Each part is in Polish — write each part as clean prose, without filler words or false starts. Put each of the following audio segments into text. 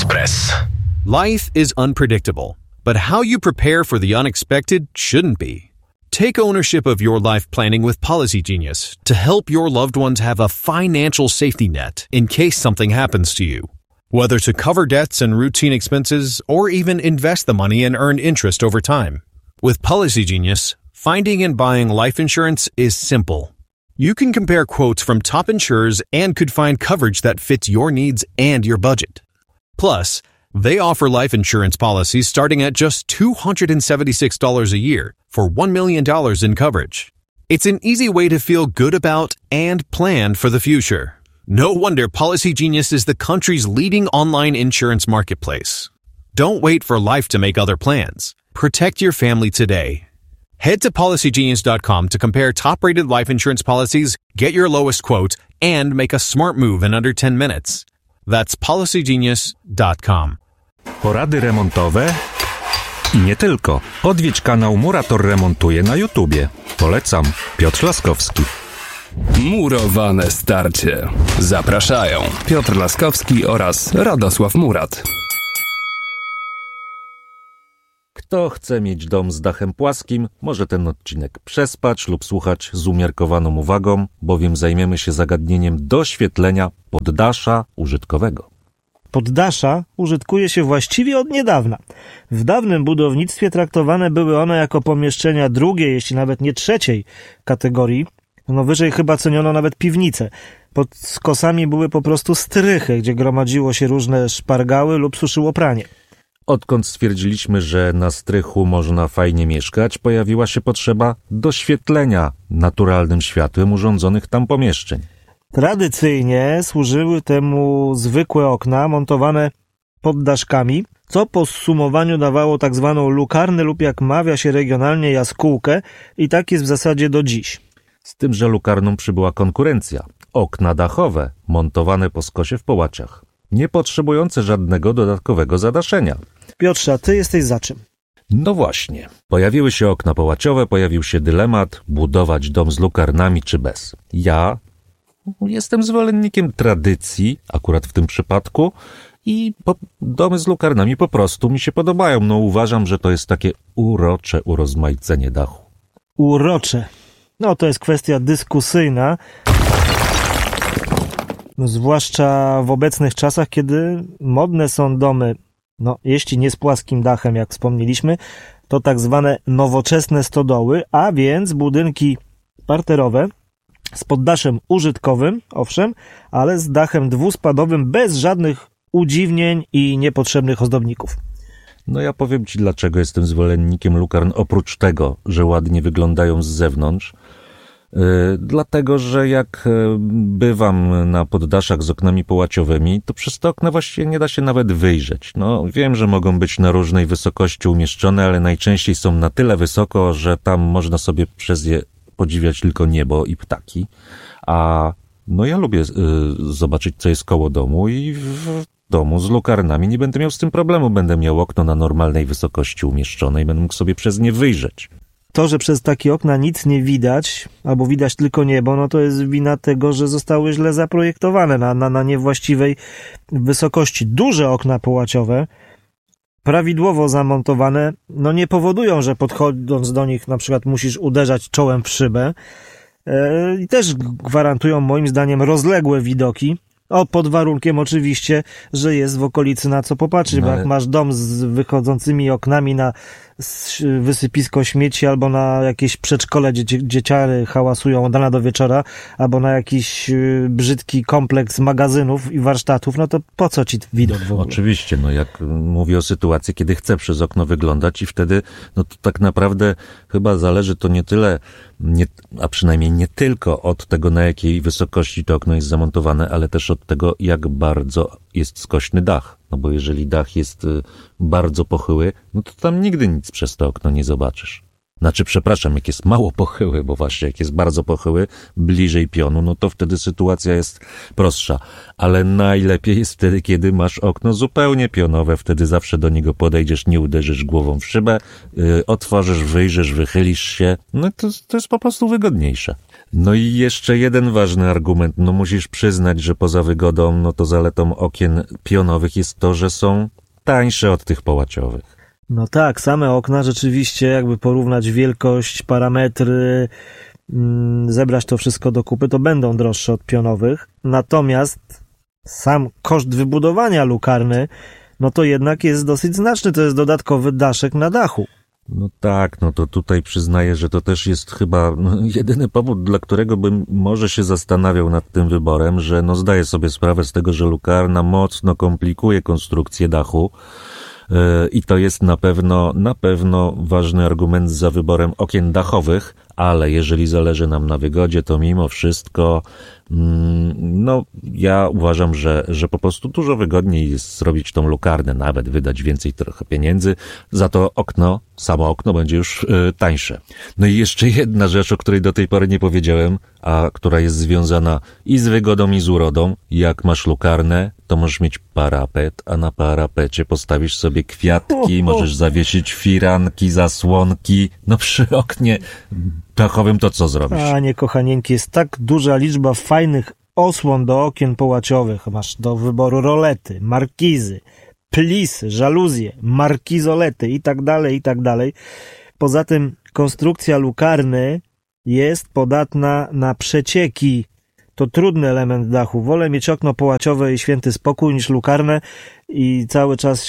Express. Life is unpredictable, but how you prepare for the unexpected shouldn't be. Take ownership of your life planning with Policy Genius to help your loved ones have a financial safety net in case something happens to you. Whether to cover debts and routine expenses or even invest the money and earn interest over time. With Policy Genius, finding and buying life insurance is simple. You can compare quotes from top insurers and could find coverage that fits your needs and your budget. Plus, they offer life insurance policies starting at just $276 a year for $1 million in coverage. It's an easy way to feel good about and plan for the future. No wonder Policy Genius is the country's leading online insurance marketplace. Don't wait for life to make other plans. Protect your family today. Head to PolicyGenius.com to compare top-rated life insurance policies, get your lowest quote, and make a smart move in under 10 minutes. That's PolicyGenius.com. Porady remontowe i nie tylko. Odwiedź kanał Murator Remontuje na YouTubie. Polecam. Piotr Laskowski. Murowane starcie. Zapraszają Piotr Laskowski oraz Radosław Murat. Kto chce mieć dom z dachem płaskim, może ten odcinek przespać lub słuchać z umiarkowaną uwagą, bowiem zajmiemy się zagadnieniem doświetlenia poddasza użytkowego. Poddasza użytkuje się właściwie od niedawna. W dawnym budownictwie traktowane były one jako pomieszczenia drugiej, jeśli nawet nie trzeciej kategorii. No wyżej chyba ceniono nawet piwnice. Pod skosami były po prostu strychy, gdzie gromadziło się różne szpargały lub suszyło pranie. Odkąd stwierdziliśmy, że na strychu można fajnie mieszkać, pojawiła się potrzeba doświetlenia naturalnym światłem urządzonych tam pomieszczeń. Tradycyjnie służyły temu zwykłe okna montowane pod daszkami, co po zsumowaniu dawało tak zwaną lukarnę lub jak mawia się regionalnie jaskółkę i tak jest w zasadzie do dziś. Z tym, że lukarną przybyła konkurencja. Okna dachowe, montowane po skosie w połaciach, nie potrzebujące żadnego dodatkowego zadaszenia. Piotrze, a ty jesteś za czym? No właśnie. Pojawiły się okna połaciowe, pojawił się dylemat, budować dom z lukarnami czy bez. Ja jestem zwolennikiem tradycji, akurat w tym przypadku, i domy z lukarnami po prostu mi się podobają. No uważam, że to jest takie urocze urozmaicenie dachu. Urocze. No to jest kwestia dyskusyjna. No, zwłaszcza w obecnych czasach, kiedy modne są domy, no jeśli nie z płaskim dachem, jak wspomnieliśmy, to tak zwane nowoczesne stodoły, a więc budynki parterowe z poddaszem użytkowym, owszem, ale z dachem dwuspadowym, bez żadnych udziwnień i niepotrzebnych ozdobników. No ja powiem ci, dlaczego jestem zwolennikiem lukarn, oprócz tego, że ładnie wyglądają z zewnątrz. Dlatego, że jak bywam na poddaszach z oknami połaciowymi, to przez te okna właściwie nie da się nawet wyjrzeć. No wiem, że mogą być na różnej wysokości umieszczone, ale najczęściej są na tyle wysoko, że tam można sobie przez je podziwiać tylko niebo i ptaki. A no ja lubię zobaczyć, co jest koło domu i w domu z lukarnami nie będę miał z tym problemu. Będę miał okno na normalnej wysokości umieszczone i będę mógł sobie przez nie wyjrzeć. To, że przez takie okna nic nie widać, albo widać tylko niebo, no to jest wina tego, że zostały źle zaprojektowane na niewłaściwej wysokości. Duże okna połaciowe, prawidłowo zamontowane, no nie powodują, że podchodząc do nich na przykład musisz uderzać czołem w szybę. I też gwarantują moim zdaniem rozległe widoki. Pod warunkiem oczywiście, że jest w okolicy na co popatrzeć, bo jak masz dom z wychodzącymi oknami na wysypisko śmieci albo na jakieś przedszkole, gdzie dzieciary hałasują od rana do wieczora, albo na jakiś brzydki kompleks magazynów i warsztatów, no to po co ci widok w ogóle? Oczywiście, no jak mówię o sytuacji, kiedy chcę przez okno wyglądać i wtedy, no to tak naprawdę chyba zależy to nie tyle, a przynajmniej nie tylko od tego, na jakiej wysokości to okno jest zamontowane, ale też od tego, jak bardzo jest skośny dach. No bo jeżeli dach jest bardzo pochyły, no to tam nigdy nic przez to okno nie zobaczysz. Znaczy, przepraszam, jak jest mało pochyły, bo właśnie jak jest bardzo pochyły, bliżej pionu, no to wtedy sytuacja jest prostsza. Ale najlepiej jest wtedy, kiedy masz okno zupełnie pionowe, wtedy zawsze do niego podejdziesz, nie uderzysz głową w szybę, otworzysz, wyjrzysz, wychylisz się, no to jest po prostu wygodniejsze. No i jeszcze jeden ważny argument. No musisz przyznać, że poza wygodą, no to zaletą okien pionowych jest to, że są tańsze od tych połaciowych. No tak, same okna rzeczywiście, jakby porównać wielkość, parametry, zebrać to wszystko do kupy, to będą droższe od pionowych. Natomiast sam koszt wybudowania lukarny, no to jednak jest dosyć znaczny. To jest dodatkowy daszek na dachu. No tak, no to tutaj przyznaję, że to też jest chyba jedyny powód, dla którego bym może się zastanawiał nad tym wyborem, że no zdaję sobie sprawę z tego, że lukarna mocno komplikuje konstrukcję dachu i to jest na pewno ważny argument za wyborem okien dachowych, ale jeżeli zależy nam na wygodzie, to mimo wszystko no ja uważam, że po prostu dużo wygodniej jest zrobić tą lukarnę, nawet wydać więcej trochę pieniędzy, za to samo okno będzie już tańsze. No i jeszcze jedna rzecz, o której do tej pory nie powiedziałem, a która jest związana i z wygodą, i z urodą. Jak masz lukarnę, to możesz mieć parapet, a na parapecie postawisz sobie kwiatki, możesz zawiesić firanki, zasłonki. No przy oknie dachowym to co zrobisz? Panie kochanieńki, jest tak duża liczba fajnych osłon do okien połaciowych. Masz do wyboru rolety, markizy, plisy, żaluzje, markizolety i tak dalej. Poza tym konstrukcja lukarny jest podatna na przecieki. To trudny element dachu. Wolę mieć okno połaciowe i święty spokój niż lukarne i cały czas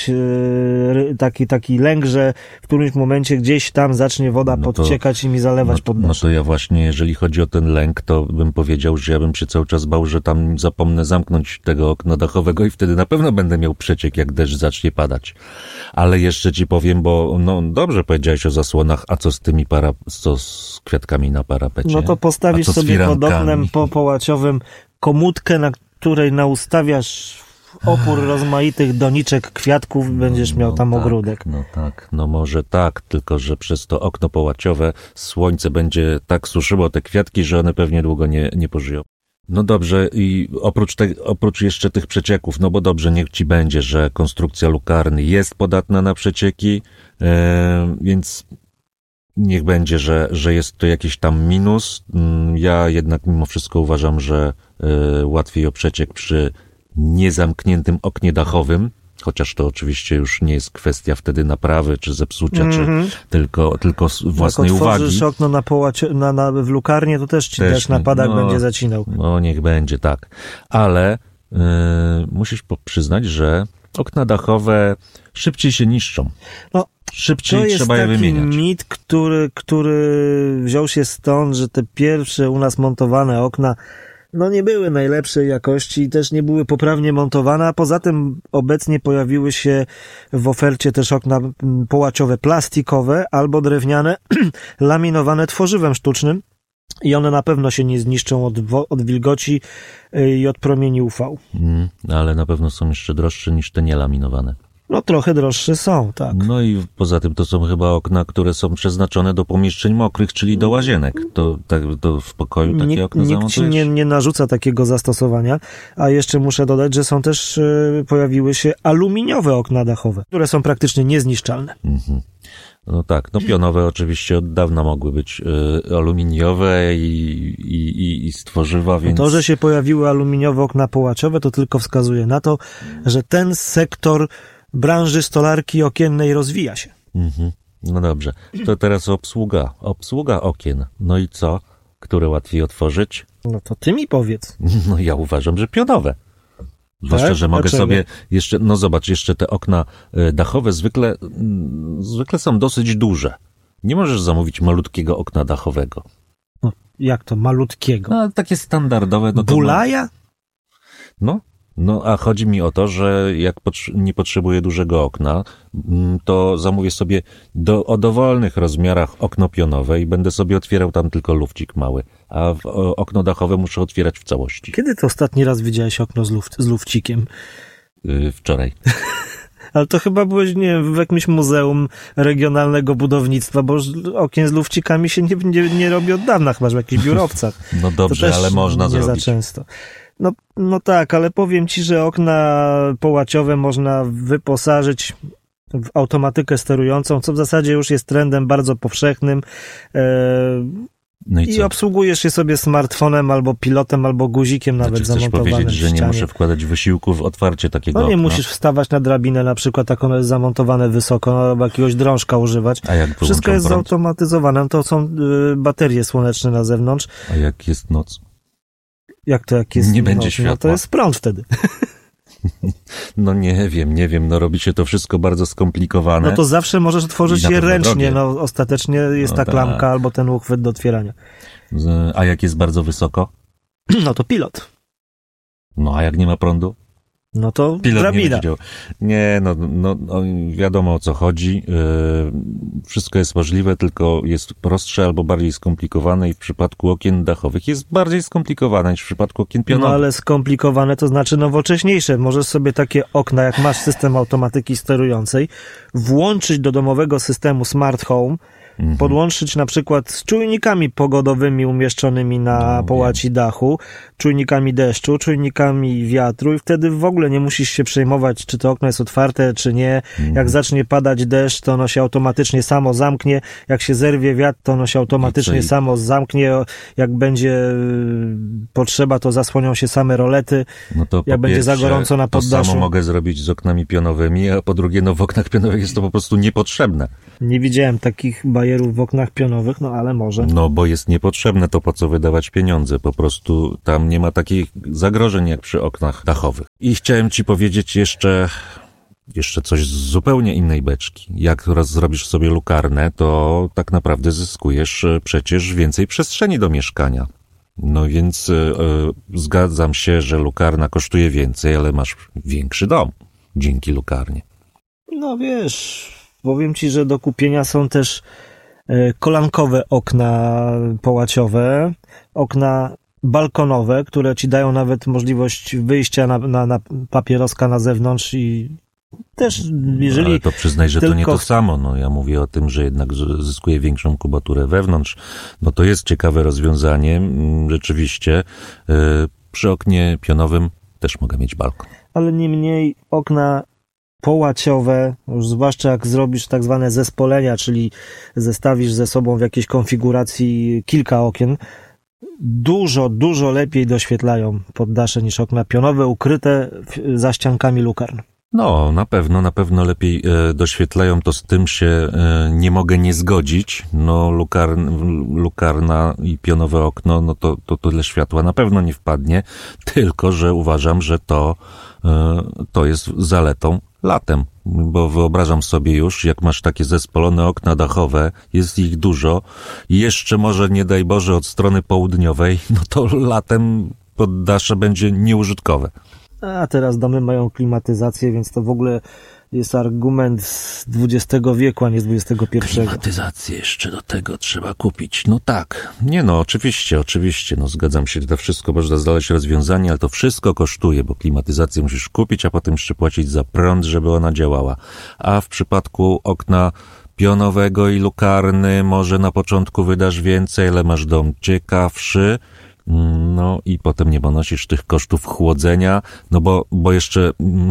taki lęk, że w którymś momencie gdzieś tam zacznie woda podciekać i mi zalewać poddasze. No to ja właśnie, jeżeli chodzi o ten lęk, to bym powiedział, że ja bym się cały czas bał, że tam zapomnę zamknąć tego okna dachowego i wtedy na pewno będę miał przeciek, jak deszcz zacznie padać. Ale jeszcze ci powiem, bo no dobrze powiedziałeś o zasłonach, a co z tymi co z kwiatkami na parapecie? No to postawisz sobie pod oknem połacionym komutkę, na której naustawiasz opór rozmaitych doniczek, kwiatków, będziesz miał tam ogródek. No tak, no może tak, tylko że przez to okno połaciowe słońce będzie tak suszyło te kwiatki, że one pewnie długo nie pożyją. No dobrze, i oprócz jeszcze tych przecieków, no bo dobrze, niech ci będzie, że konstrukcja lukarny jest podatna na przecieki, więc niech będzie, że jest to jakiś tam minus. Ja jednak mimo wszystko uważam, że łatwiej o przeciek przy niezamkniętym oknie dachowym, chociaż to oczywiście już nie jest kwestia wtedy naprawy czy zepsucia, czy tylko własnej uwagi. Jak otworzysz okno w lukarnie, to też ci deszcz na padach będzie zacinał. No niech będzie, tak. Ale musisz przyznać, że okna dachowe szybciej się niszczą. No, szybciej trzeba je wymieniać. To jest taki mit, który wziął się stąd, że te pierwsze u nas montowane okna no nie były najlepszej jakości i też nie były poprawnie montowane, a poza tym obecnie pojawiły się w ofercie też okna połaciowe plastikowe albo drewniane, laminowane tworzywem sztucznym i one na pewno się nie zniszczą od wilgoci i od promieni UV. Ale na pewno są jeszcze droższe niż te nielaminowane. No trochę droższe są, tak. No i poza tym to są chyba okna, które są przeznaczone do pomieszczeń mokrych, czyli do łazienek. To w pokoju takie okna zamontujesz? Nikt ci nie narzuca takiego zastosowania, a jeszcze muszę dodać, że są też, pojawiły się aluminiowe okna dachowe, które są praktycznie niezniszczalne. No tak, no pionowe oczywiście od dawna mogły być aluminiowe i z tworzywa, więc... To, że się pojawiły aluminiowe okna połaciowe, to tylko wskazuje na to, że ten sektor branży stolarki okiennej rozwija się. No dobrze, to teraz obsługa okien. No i co? Które łatwiej otworzyć? No to ty mi powiedz. No ja uważam, że pionowe. Zwłaszcza, że mogę sobie jeszcze, no zobacz, jeszcze te okna dachowe zwykle są dosyć duże. Nie możesz zamówić malutkiego okna dachowego. No, jak to malutkiego? No takie standardowe. No Bulaja? No, a chodzi mi o to, że jak nie potrzebuję dużego okna, to zamówię sobie o dowolnych rozmiarach okno pionowe i będę sobie otwierał tam tylko lufcik mały, a okno dachowe muszę otwierać w całości. Kiedy ty ostatni raz widziałeś okno z lufcikiem? Wczoraj. Ale to chyba byłeś, nie wiem, w jakimś muzeum regionalnego budownictwa, bo okien z lufcikami się nie robi od dawna, chyba że w jakichś biurowcach. No dobrze, ale można zrobić. Nie za często. No tak, ale powiem ci, że okna połaciowe można wyposażyć w automatykę sterującą, co w zasadzie już jest trendem bardzo powszechnym. No I obsługujesz je sobie smartfonem, albo pilotem, albo guzikiem nawet zamontowanym. Chcesz powiedzieć, że nie muszę wkładać wysiłku w otwarcie takiego okna? Nie musisz wstawać na drabinę, na przykład tak ono jest zamontowane wysoko, albo jakiegoś drążka używać. A jak wszystko jest prąd? zautomatyzowane, to są baterie słoneczne na zewnątrz. A jak jest noc? Jak jest nie noc? będzie światła. No to jest prąd wtedy. No nie wiem, no robi się to wszystko bardzo skomplikowane. No to zawsze możesz otworzyć je ręcznie, drogie. no ostatecznie jest ta klamka albo ten uchwyt do otwierania. A jak jest bardzo wysoko? No to pilot. No a jak nie ma prądu? No to pilot drabina. Nie, no wiadomo o co chodzi. Wszystko jest możliwe, tylko jest prostsze albo bardziej skomplikowane i w przypadku okien dachowych jest bardziej skomplikowane niż w przypadku okien pionowych. No ale skomplikowane to znaczy nowocześniejsze. Możesz sobie takie okna, jak masz system automatyki sterującej, włączyć do domowego systemu Smart Home, podłączyć na przykład z czujnikami pogodowymi umieszczonymi na połaci dachu, czujnikami deszczu, czujnikami wiatru i wtedy w ogóle nie musisz się przejmować, czy to okno jest otwarte, czy nie. Jak zacznie padać deszcz, to ono się automatycznie samo zamknie. Jak się zerwie wiatr, to ono się automatycznie samo zamknie. Jak będzie potrzeba, to zasłonią się same rolety. No to jak będzie za gorąco na poddaszu. To samo mogę zrobić z oknami pionowymi, a po drugie, w oknach pionowych jest to po prostu niepotrzebne. Nie widziałem takich bajerów w oknach pionowych, no ale może. No bo jest niepotrzebne, to po co wydawać pieniądze? Po prostu tam nie ma takich zagrożeń jak przy oknach dachowych. I chciałem ci powiedzieć jeszcze coś z zupełnie innej beczki. Jak raz zrobisz sobie lukarnę, to tak naprawdę zyskujesz przecież więcej przestrzeni do mieszkania. No więc zgadzam się, że lukarna kosztuje więcej, ale masz większy dom dzięki lukarnie. No wiesz, powiem ci, że do kupienia są też kolankowe okna połaciowe, okna balkonowe, które ci dają nawet możliwość wyjścia na papieroska na zewnątrz i też jeżeli... Ale to przyznaj, że to nie to samo. No, ja mówię o tym, że jednak zyskuje większą kubaturę wewnątrz. No to jest ciekawe rozwiązanie. Rzeczywiście przy oknie pionowym też mogę mieć balkon. Ale niemniej okna połaciowe, już zwłaszcza jak zrobisz tak zwane zespolenia, czyli zestawisz ze sobą w jakiejś konfiguracji kilka okien, dużo lepiej doświetlają poddasze niż okna pionowe ukryte za ściankami lukarn. No, na pewno lepiej doświetlają, to z tym się nie mogę nie zgodzić. No, lukarna i pionowe okno, no to tyle światła na pewno nie wpadnie, tylko że uważam, że to jest zaletą latem, bo wyobrażam sobie już, jak masz takie zespolone okna dachowe, jest ich dużo i jeszcze może, nie daj Boże, od strony południowej, no to latem poddasze będzie nieużytkowe. A teraz domy mają klimatyzację, więc to w ogóle jest argument z XX wieku, a nie z XXI. Klimatyzację jeszcze do tego trzeba kupić. No tak. Nie no, oczywiście. No zgadzam się, to wszystko można znaleźć rozwiązanie, ale to wszystko kosztuje, bo klimatyzację musisz kupić, a potem jeszcze płacić za prąd, żeby ona działała. A w przypadku okna pionowego i lukarny może na początku wydasz więcej, ale masz dom ciekawszy. No i potem nie ponosisz tych kosztów chłodzenia, no bo jeszcze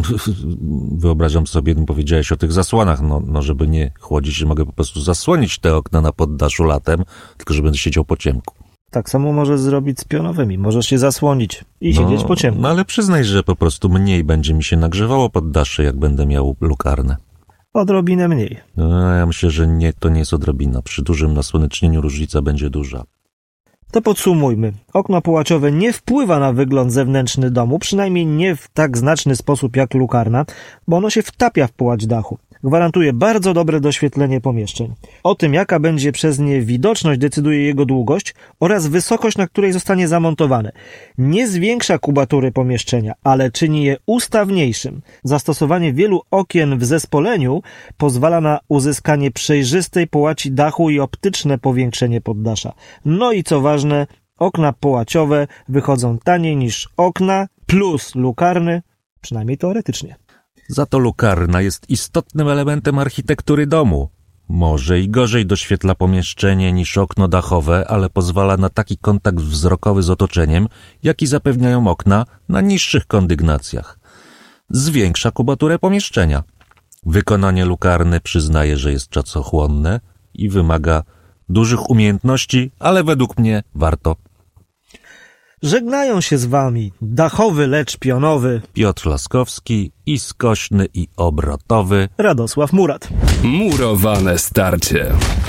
wyobrażam sobie, powiedziałeś o tych zasłonach, no żeby nie chłodzić, że mogę po prostu zasłonić te okna na poddaszu latem, tylko że będę siedział po ciemku. Tak samo możesz zrobić z pionowymi, możesz się zasłonić i siedzieć po ciemku. No ale przyznaj, że po prostu mniej będzie mi się nagrzewało poddasze, jak będę miał lukarnę. Odrobinę mniej. No, ja myślę, że to nie jest odrobina. Przy dużym nasłonecznieniu różnica będzie duża. To podsumujmy. Okno połaciowe nie wpływa na wygląd zewnętrzny domu, przynajmniej nie w tak znaczny sposób jak lukarna, bo ono się wtapia w połać dachu. Gwarantuje bardzo dobre doświetlenie pomieszczeń. O tym, jaka będzie przez nie widoczność, decyduje jego długość oraz wysokość, na której zostanie zamontowane. Nie zwiększa kubatury pomieszczenia, ale czyni je ustawniejszym. Zastosowanie wielu okien w zespoleniu pozwala na uzyskanie przejrzystej połaci dachu i optyczne powiększenie poddasza. No i co ważne, okna połaciowe wychodzą taniej niż okna plus lukarny, przynajmniej teoretycznie. Za to lukarna jest istotnym elementem architektury domu. Może i gorzej doświetla pomieszczenie niż okno dachowe, ale pozwala na taki kontakt wzrokowy z otoczeniem, jaki zapewniają okna na niższych kondygnacjach. Zwiększa kubaturę pomieszczenia. Wykonanie lukarny przyznaje, że jest czasochłonne i wymaga dużych umiejętności, ale według mnie warto. Żegnają się z wami dachowy, lecz pionowy Piotr Laskowski i skośny i obrotowy Radosław Murat. Murowane starcie.